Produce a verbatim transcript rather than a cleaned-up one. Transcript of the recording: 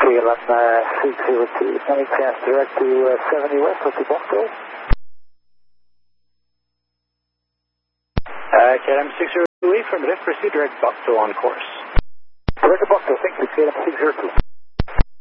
K L M uh, six zero two, nine pass direct to uh, seventy west, what's the Bucktail? Uh, K L M six zero two, affirmative, proceed direct Bucktail on course. Direct to Bucktail, thank you, K L M six zero two.